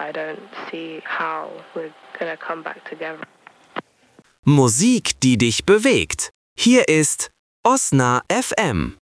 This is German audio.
I don't see how we're gonna come back together. Musik, die dich bewegt. Hier ist Osna FM.